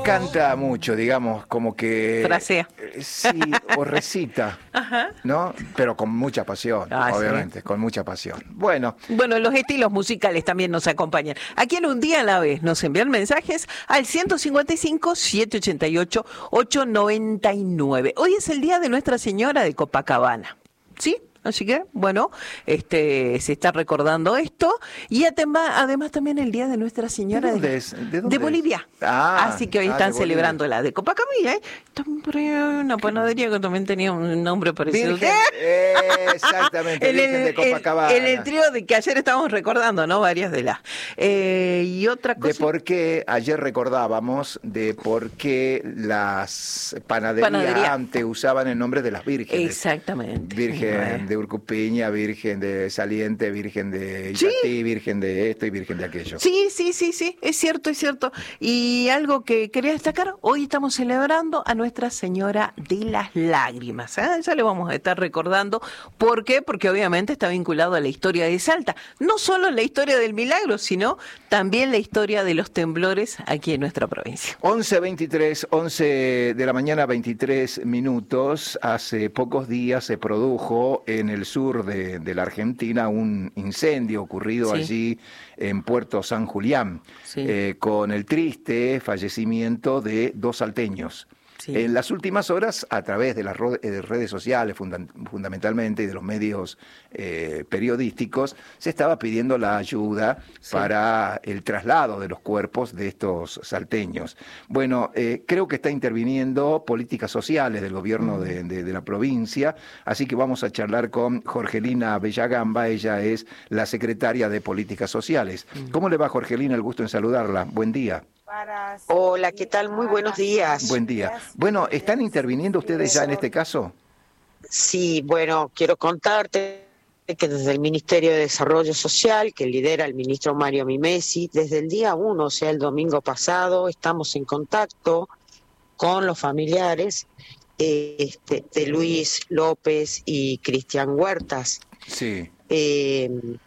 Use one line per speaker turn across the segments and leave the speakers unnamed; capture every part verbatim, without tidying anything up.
Canta mucho, digamos, como que...
Frasea.
eh, Sí, o recita,
Ajá.
¿no? Pero con mucha pasión,
Ah,
obviamente,
sí.
con mucha pasión. Bueno,
Bueno, los estilos musicales también nos acompañan. Aquí en Un Día a la Vez nos envían mensajes al ciento cincuenta y cinco, setecientos ochenta y ocho, ochocientos noventa y nueve. Hoy es el día de Nuestra Señora de Copacabana, ¿sí? Así que, bueno, este se está recordando esto. Y además, además también el día de Nuestra
¿de
Señora de,
dónde es? ¿De dónde es?
Bolivia.
Ah,
Así que hoy
ah,
están
de Bolivia.
celebrando la de Copacabana. ¿eh? También por ahí hay una panadería que también tenía un nombre parecido.
Virgen, eh, exactamente,
En
Virgen
el,
de Copacabana.
En el trío de que ayer estábamos recordando, ¿no? Varias de las. Eh, y otra cosa.
De por qué, ayer recordábamos, de por qué las panaderías
Panadería.
antes usaban el nombre de las vírgenes.
Exactamente.
Virgen
Bueno.
de Urcupiña, Virgen de Saliente, Virgen de
Sí.
Itatí, Virgen de esto y Virgen de aquello.
Sí, sí, sí, sí, es cierto, es cierto. Y algo que quería destacar, hoy estamos celebrando a Nuestra Señora de las Lágrimas. ¿eh? Ya le vamos a estar recordando. ¿Por qué? Porque obviamente está vinculado a la historia de Salta. No solo la historia del milagro, sino también la historia de los temblores aquí en nuestra provincia.
once veintitrés, once de la mañana, veintitrés minutos. Hace pocos días se produjo en el sur de, de la Argentina un incendio ocurrido
Sí.
allí en Puerto San Julián,
Sí.
eh, con el triste fallecimiento de dos salteños.
Sí.
En las últimas horas, a través de las ro- eh, redes sociales funda- fundamentalmente y de los medios eh, periodísticos, se estaba pidiendo la ayuda
Sí.
para el traslado de los cuerpos de estos salteños. Bueno, eh, creo que está interviniendo políticas sociales del gobierno de, de- de la provincia, así que vamos a charlar con Jorgelina Bellagamba, ella es la secretaria de Políticas Sociales. ¿Cómo le va, Jorgelina? El gusto en saludarla. Buen día.
Hola, ¿qué tal? Muy buenos días.
Buen día. Bueno, ¿están interviniendo ustedes ya en este caso?
Sí, bueno, quiero contarte que desde el Ministerio de Desarrollo Social, que lidera el ministro Mario Mimesi, desde el día uno, o sea, el domingo pasado, estamos en contacto con los familiares eh, este, de Luis López y Cristian Huertas,
Sí.
eh,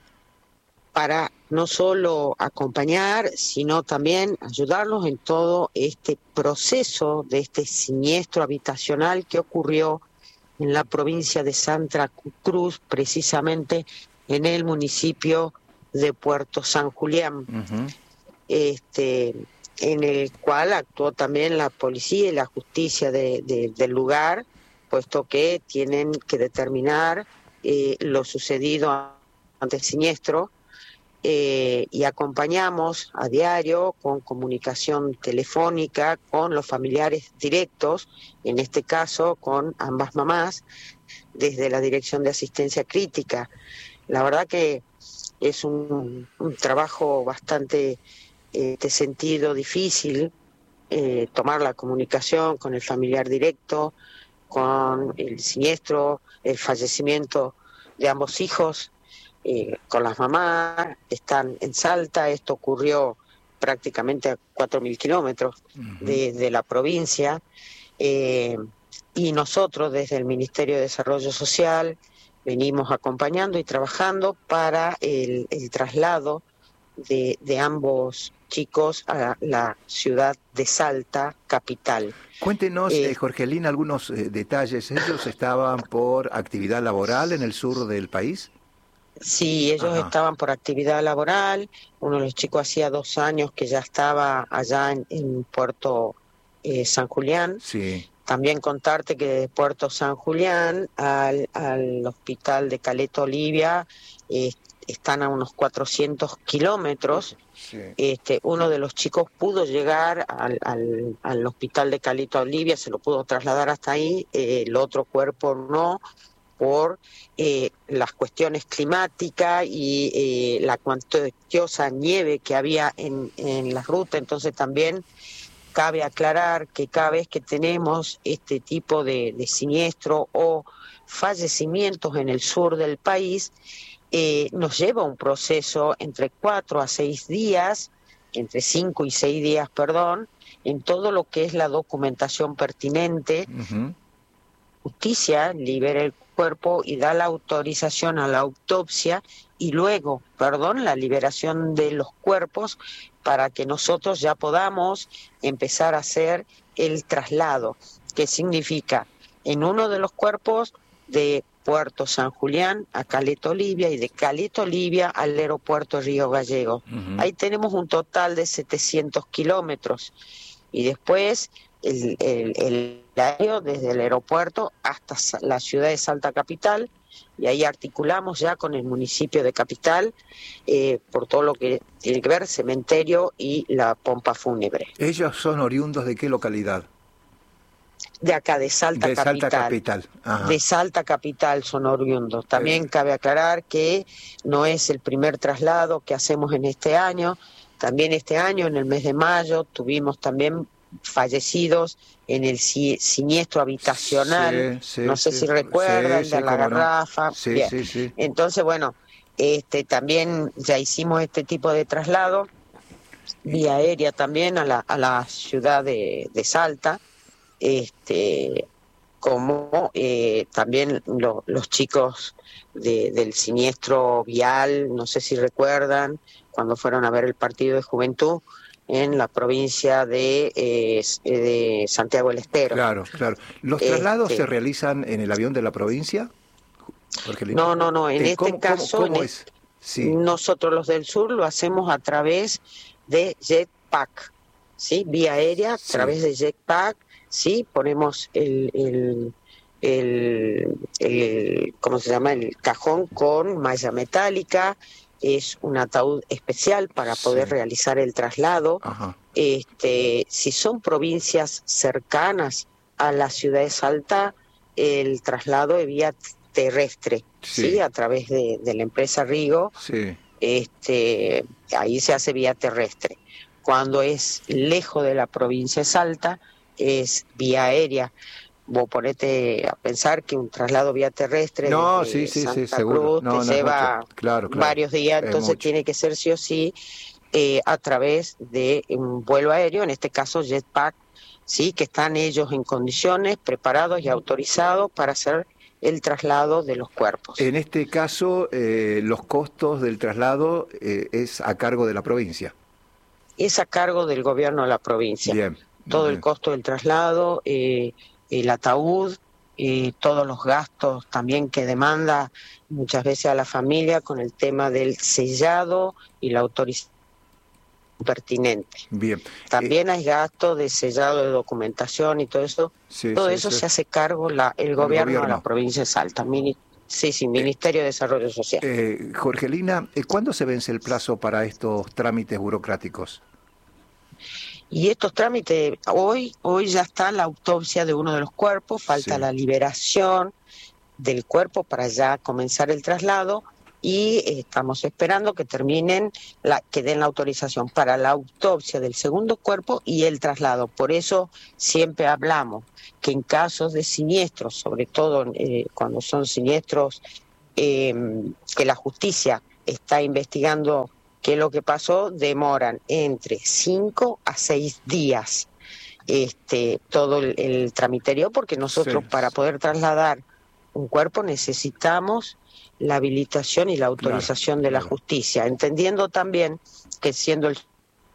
para no solo acompañar, sino también ayudarlos en todo este proceso de este siniestro habitacional que ocurrió en la provincia de Santa Cruz, precisamente en el municipio de Puerto San Julián,
Ujú.
este, en el cual actuó también la policía y la justicia de, de- del lugar, puesto que tienen que determinar eh, lo sucedido ante el siniestro. Eh, y acompañamos a diario con comunicación telefónica con los familiares directos, en este caso con ambas mamás, desde la Dirección de Asistencia Crítica. La verdad que es un, un trabajo bastante, eh, de sentido, difícil, eh, tomar la comunicación con el familiar directo, con el siniestro, el fallecimiento de ambos hijos. Eh, con las mamás, están en Salta, esto ocurrió prácticamente a cuatro mil kilómetros
Ujú.
de, de la provincia, eh, y nosotros desde el Ministerio de Desarrollo Social venimos acompañando y trabajando para el, el traslado de, de ambos chicos a la ciudad de Salta, capital.
Cuéntenos,
Eh,
eh, Jorgelina, algunos eh, detalles. ¿Ellos estaban por actividad laboral en el sur del país?
Sí, ellos
Ajá.
estaban por actividad laboral. Uno de los chicos hacía dos años que ya estaba allá en, en Puerto eh, San Julián.
Sí.
También contarte que de Puerto San Julián al, al hospital de Caleta Olivia eh, están a unos cuatrocientos kilómetros.
Sí.
Este, uno de los chicos pudo llegar al, al, al hospital de Caleta Olivia, se lo pudo trasladar hasta ahí, eh, el otro cuerpo no, por eh, las cuestiones climáticas y eh, la cuantiosa nieve que había en, en la ruta. Entonces también cabe aclarar que cada vez que tenemos este tipo de, de siniestro o fallecimientos en el sur del país, eh, nos lleva un proceso entre cuatro a seis días, entre cinco y seis días, perdón, en todo lo que es la documentación pertinente.
Ujú.
Justicia libera el cuerpo y da la autorización a la autopsia y luego, perdón, la liberación de los cuerpos para que nosotros ya podamos empezar a hacer el traslado, que significa en uno de los cuerpos de Puerto San Julián a Caleta Olivia y de Caleta Olivia al aeropuerto Río Gallegos. Uh-huh. Ahí tenemos un total de setecientos kilómetros y después el, el, el aéreo desde el aeropuerto hasta la ciudad de Salta Capital, y ahí articulamos ya con el municipio de Capital eh, por todo lo que tiene que ver cementerio y la pompa fúnebre.
¿Ellos son oriundos de qué localidad?
De acá, de Salta
de
Capital.
Salta Capital. Ajá.
De Salta Capital son oriundos. También eh. cabe aclarar que no es el primer traslado que hacemos en este año. También este año, en el mes de mayo, tuvimos también fallecidos en el si, siniestro habitacional, sí, sí, no sé sí, si recuerdan, sí, de sí, la garrafa.
No. Sí,
Bien.
Sí, sí.
Entonces, bueno, este también ya hicimos este tipo de traslado, vía aérea también a la, a la ciudad de, de Salta, este como eh, también lo, los chicos de, del siniestro vial, no sé si recuerdan, cuando fueron a ver el partido de Juventud, en la provincia de, eh, de Santiago del Estero.
Claro, claro. ¿Los traslados este, se realizan en el avión de la provincia?
Porque no, no, no. En eh, este
¿cómo,
caso,
cómo, cómo
en
es? Sí.
Nosotros los del sur lo hacemos a través de jetpack, ¿sí? Vía aérea, sí. A través de jetpack, ¿sí? Ponemos el, el, el, el, ¿cómo se llama? El cajón con malla metálica. Es un ataúd especial para poder sí. realizar el traslado.
Ajá.
Este, si son provincias cercanas a la ciudad de Salta, el traslado de vía terrestre, sí, ¿sí? A través de, de la empresa Rigo,
sí.
este, ahí se hace vía terrestre. Cuando es lejos de la provincia de Salta, es vía aérea. Vos ponete a pensar que un traslado vía terrestre
no,
de
sí, sí,
Santa
sí, seguro.
Cruz
No,
te
no
lleva
claro, claro.
varios días, entonces tiene que ser sí o sí eh, a través de un vuelo aéreo, en este caso jetpack, sí, que están ellos en condiciones, preparados y autorizados para hacer el traslado de los cuerpos.
En este caso, eh, los costos del traslado eh, es a cargo de la provincia.
Es a cargo del gobierno de la provincia.
Bien.
Todo
bien.
El costo del traslado, eh, el ataúd, eh, todos los gastos también que demanda muchas veces a la familia con el tema del sellado y la autorización pertinente.
Bien.
También
eh,
hay gastos de sellado de documentación y todo eso.
Sí,
todo
sí,
eso
sí.
se hace cargo la, el, gobierno
el gobierno
de la provincia de Salta. Mini, sí, sí, Ministerio eh, de Desarrollo Social.
Eh, Jorgelina, ¿cuándo se vence el plazo para estos trámites burocráticos?
Y estos trámites, hoy hoy ya está la autopsia de uno de los cuerpos, falta
sí.
la liberación del cuerpo para ya comenzar el traslado y eh, estamos esperando que terminen, la que den la autorización para la autopsia del segundo cuerpo y el traslado. Por eso siempre hablamos que en casos de siniestros, sobre todo eh, cuando son siniestros eh, que la justicia está investigando qué es lo que pasó, demoran entre cinco a seis días este todo el, el tramiterio, porque nosotros sí. para poder trasladar un cuerpo necesitamos la habilitación y la autorización claro, de la claro. justicia, entendiendo también que siendo el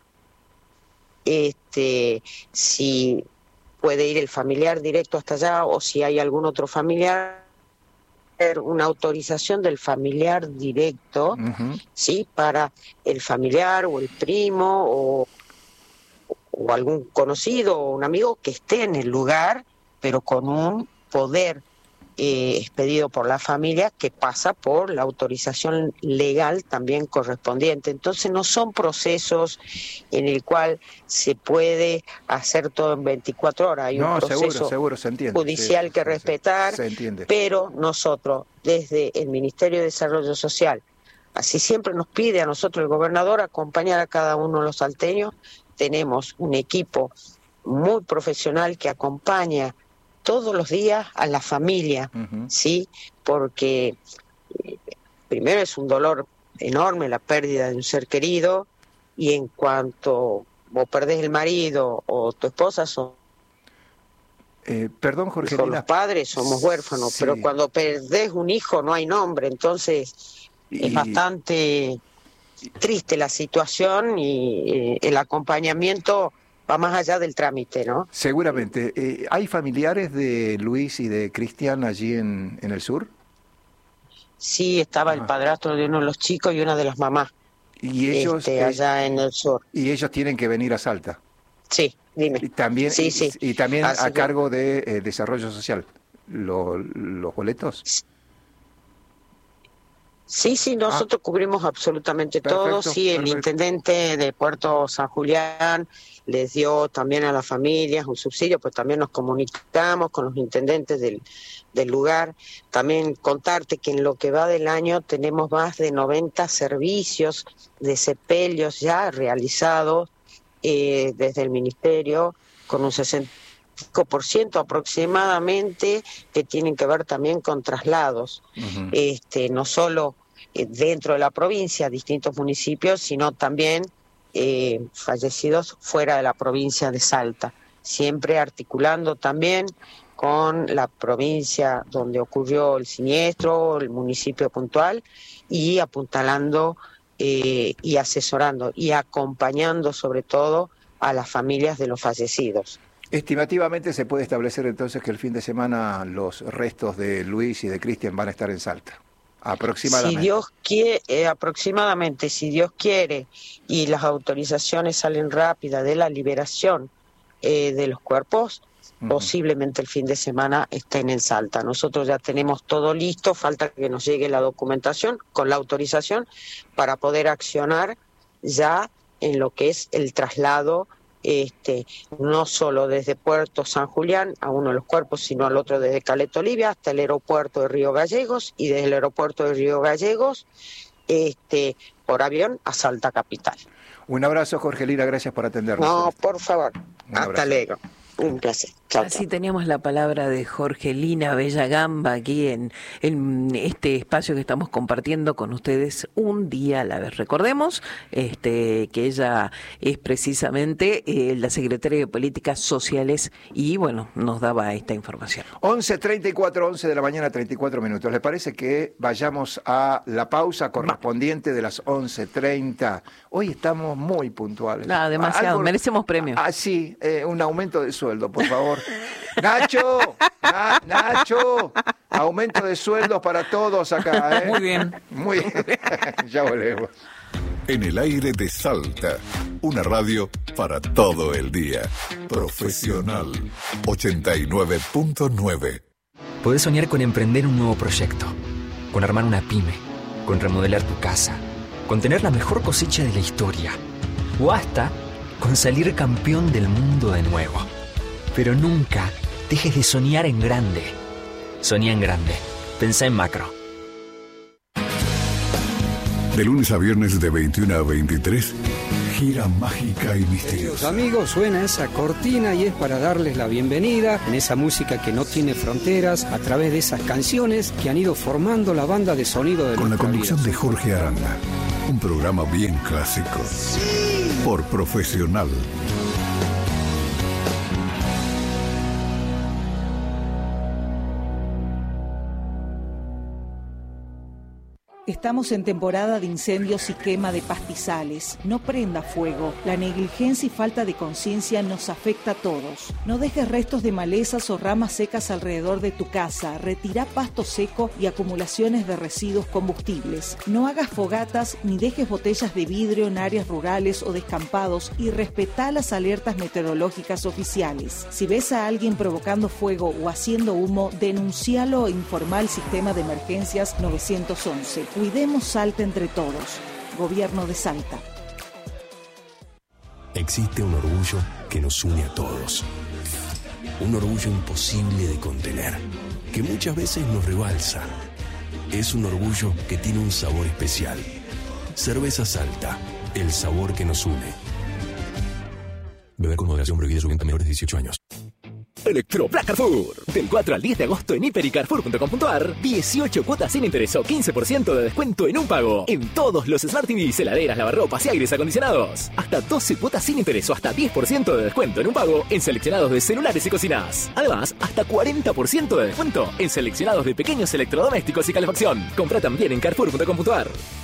este si puede ir el familiar directo hasta allá o si hay algún otro familiar, una autorización del familiar directo, uh-huh. sí, para el familiar o el primo o, o algún conocido o un amigo que esté en el lugar, pero con un poder eh, expedido por la familia que pasa por la autorización legal también correspondiente. Entonces no son procesos en el cual se puede hacer todo en veinticuatro horas. Hay
no,
un proceso
seguro, seguro, se entiende.
judicial sí, que sí, respetar,
se entiende.
Pero nosotros, desde el Ministerio de Desarrollo Social, así siempre nos pide a nosotros el gobernador acompañar a cada uno de los salteños, tenemos un equipo muy profesional que acompaña todos los días a la familia, uh-huh. ¿sí? Porque eh, primero es un dolor enorme la pérdida de un ser querido, y en cuanto vos perdés el marido o tu esposa, son
eh, perdón, Jorgelina.
Los padres somos huérfanos, sí. Pero cuando perdés un hijo no hay nombre, entonces y... es bastante triste la situación y eh, el acompañamiento va más allá del trámite, ¿no?
Seguramente. Eh, ¿Hay familiares de Luis y de Cristian allí en, en el sur?
Sí, estaba ah. el padrastro de uno de los chicos y una de las mamás.
Y ellos
este, allá eh, en el sur.
Y ellos tienen que venir a Salta.
Sí, dime.
Y también,
sí, sí.
Y, y también
Así
a
que...
cargo de eh, Desarrollo Social, ¿Lo, los boletos?
Sí, sí, nosotros ah. cubrimos absolutamente perfecto, todo. Sí, el perfecto. Intendente de Puerto San Julián les dio también a las familias un subsidio, pues también nos comunicamos con los intendentes del, del lugar. También contarte que en lo que va del año tenemos más de noventa servicios de sepelios ya realizados eh, desde el Ministerio, con un sesenta por ciento aproximadamente que tienen que ver también con traslados, uh-huh. este, no solo eh, dentro de la provincia, distintos municipios, sino también eh, fallecidos fuera de la provincia de Salta, siempre articulando también con la provincia donde ocurrió el siniestro, el municipio puntual, y apuntalando eh, y asesorando y acompañando sobre todo a las familias de los fallecidos.
Estimativamente se puede establecer entonces que el fin de semana los restos de Luis y de Cristian van a estar en Salta, aproximadamente.
Si Dios quiere, eh, aproximadamente, si Dios quiere, y las autorizaciones salen rápidas de la liberación eh, de los cuerpos, uh-huh. posiblemente el fin de semana estén en Salta. Nosotros ya tenemos todo listo, falta que nos llegue la documentación con la autorización para poder accionar ya en lo que es el traslado. Este, no solo desde Puerto San Julián a uno de los cuerpos, sino al otro desde Caleta Olivia hasta el aeropuerto de Río Gallegos, y desde el aeropuerto de Río Gallegos este, por avión a Salta Capital.
Un abrazo, Jorgelina, gracias por atendernos.
No, por favor, hasta luego. Un placer. Chao,
Así
chao.
teníamos la palabra de Jorgelina Bellagamba aquí en, en este espacio que estamos compartiendo con ustedes un día a la vez. Recordemos este, que ella es precisamente eh, la secretaria de Políticas Sociales y, bueno, nos daba esta información.
once treinta y cuatro, once de la mañana, treinta y cuatro minutos. ¿Le parece que vayamos a la pausa correspondiente de las once treinta? Hoy estamos muy puntuales.
No, demasiado, Algo, merecemos premio.
Ah, sí, eh, un aumento de sueldo, por favor. Nacho, Na, Nacho, aumento de sueldos para todos acá. ¿eh?
Muy bien.
Muy bien. Ya volvemos.
En el aire de Salta, una radio para todo el día. Profesional ochenta y nueve punto nueve.
Podés soñar con emprender un nuevo proyecto, con armar una pyme, con remodelar tu casa, con tener la mejor cosecha de la historia, o hasta con salir campeón del mundo de nuevo. Pero nunca dejes de soñar en grande. Soñá en grande. Pensá en macro.
De lunes a viernes de veintiuna a veintitrés, gira mágica y misteriosa.
Amigos, suena esa cortina y es para darles la bienvenida en esa música que no tiene fronteras, a través de esas canciones que han ido formando la banda de sonido de
con la conducción
vida.
De Jorge Aranda. Un programa bien clásico. Sí. Por Profesional.
Estamos en temporada de incendios y quema de pastizales. No prenda fuego. La negligencia y falta de conciencia nos afecta a todos. No dejes restos de malezas o ramas secas alrededor de tu casa. Retira pasto seco y acumulaciones de residuos combustibles. No hagas fogatas ni dejes botellas de vidrio en áreas rurales o descampados y respetá las alertas meteorológicas oficiales. Si ves a alguien provocando fuego o haciendo humo, denuncialo e informa al sistema de emergencias nueve once. Cuidemos Salta entre todos. Gobierno de Salta.
Existe un orgullo que nos une a todos. Un orgullo imposible de contener, que muchas veces nos rebalsa. Es un orgullo que tiene un sabor especial. Cerveza Salta, el sabor que nos une. Beber con moderación, prohibida su venta a menores de dieciocho años.
Electro Black Carrefour. Del cuatro al diez de agosto en hiper y carrefour punto com punto a r. dieciocho cuotas sin interés o quince por ciento de descuento en un pago. En todos los Smart T Vs, heladeras, lavarropas y aires acondicionados. Hasta doce cuotas sin interés o hasta diez por ciento de descuento en un pago en seleccionados de celulares y cocinas. Además, hasta cuarenta por ciento de descuento en seleccionados de pequeños electrodomésticos y calefacción. Compra también en carrefour punto com punto a r.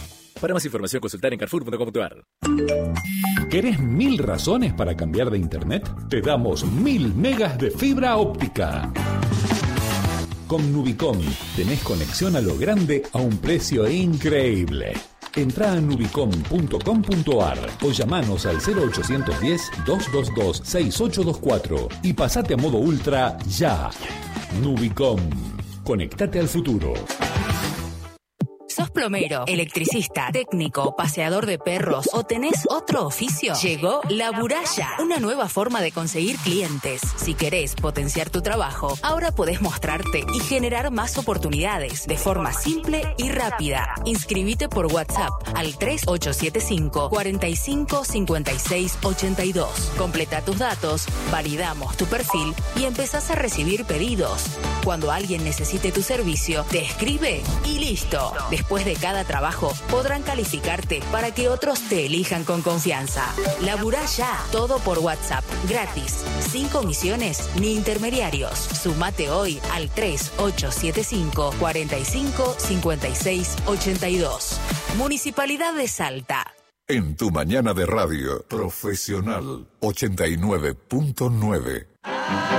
Para más información, consultar en carrefour punto com punto ar.
¿Querés mil razones para cambiar de internet? Te damos mil megas de fibra óptica. Con Nubicom tenés conexión a lo grande a un precio increíble. Entrá a nubicom punto com punto ar o llamanos al cero ochocientos diez, doscientos veintidós, sesenta y ocho veinticuatro y pasate a modo ultra ya. Nubicom. Conectate al futuro.
¿Sos plomero, electricista, técnico, paseador de perros o tenés otro oficio? Llegó La Buralla, una nueva forma de conseguir clientes. Si querés potenciar tu trabajo, ahora podés mostrarte y generar más oportunidades de forma simple y rápida. Inscribite por WhatsApp al tres ocho siete cinco, cuarenta y cinco, cincuenta y seis, ochenta y dos. Completa tus datos, validamos tu perfil y empezás a recibir pedidos. Cuando alguien necesite tu servicio, te escribe y listo. Después de cada trabajo, podrán calificarte para que otros te elijan con confianza. Laburá ya, todo por WhatsApp, gratis, sin comisiones ni intermediarios. Sumate hoy al tres ocho siete cinco, cuarenta y cinco, cincuenta y seis, ochenta y dos. Municipalidad de Salta.
En tu mañana de radio, Profesional ochenta y nueve punto nueve.